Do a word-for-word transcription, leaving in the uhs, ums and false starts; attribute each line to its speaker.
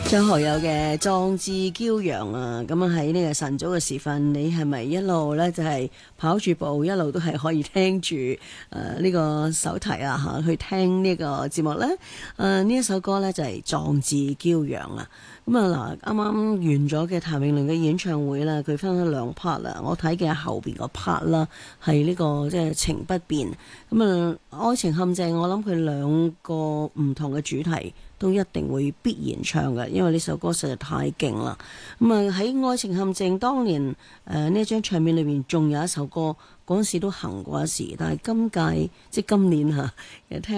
Speaker 1: 張學友嘅壯志驕陽啊，咁啊喺呢個晨早嘅時分，你係咪一路咧就係跑住步，一路都係可以聽住誒呢個手提啊吓去聽呢個節目咧？誒、呃、呢一首歌咧就係壯志驕陽啊！咁啊嗱，啱啱完咗嘅譚詠麟嘅演唱會啦，佢分咗兩 part 啦，我睇嘅後邊個 part 啦，係呢個即係情不變。咁啊，愛情陷阱，我諗佢兩個唔同嘅主題都一定會必然唱嘅，因為呢首歌實在太勁啦。咁啊喺愛情陷阱當年誒呢一張唱片裏面仲有一首歌，嗰陣時都行過一時，但係今屆即係今年嚇，聽。